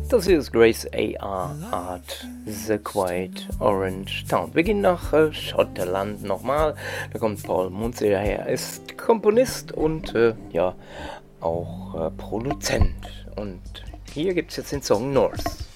Das hier ist Grace A.R. Art, The Quiet Orange Town. Wir gehen nach Schottland nochmal. Da kommt Paul Munsey her. Er ist Komponist und auch Produzent. Und hier gibt es jetzt den Song North.